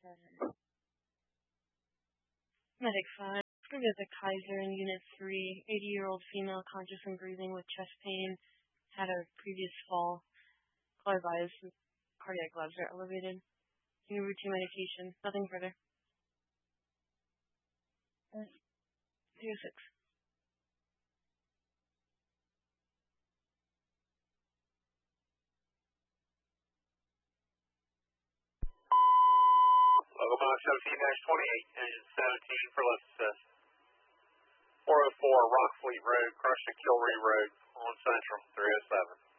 Medic 5. Visit Kaiser in Unit 3. 80-year-old female conscious and breathing with chest pain. Had a previous fall. Call advised. Cardiac labs are elevated. New routine medication. Nothing further. 06. Local Box 17-28, engine 17 for lift assist. 404 Rockfleet Road, Crush and Kilray Road on Central, 307.